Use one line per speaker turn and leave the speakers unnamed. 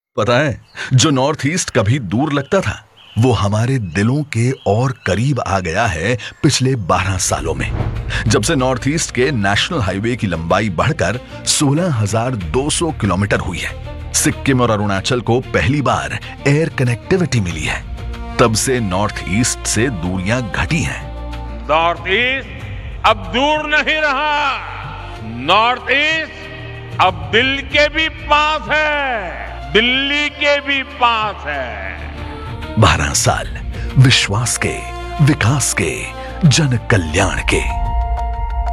पता है, जो नॉर्थ ईस्ट कभी दूर लगता था, वो हमारे दिलों के और करीब आ गया है पिछले 12 सालों में। जब से नॉर्थ ईस्ट के नेशनल हाईवे की लंबाई बढ़कर 16,200 किलोमीटर हुई है, सिक्किम और अरुणाचल को पहली बार एयर कनेक्टिविटी मिली है, तब से नॉर्थ ईस्ट से दूरियां घटी हैं।
नॉर्थ ईस्ट अब दूर नहीं रहा। नॉर्थ ईस्ट अब दिल के भी पास है, दिल्ली के भी पास है।
12 साल विश्वास के, विकास के, जन कल्याण के।